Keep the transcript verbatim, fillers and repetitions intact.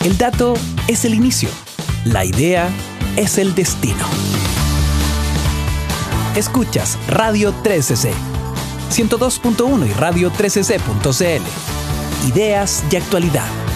El dato es el inicio, la idea es el destino. Escuchas Radio trece ce, ciento dos punto uno y radio trece ce punto ce ele. Ideas y actualidad.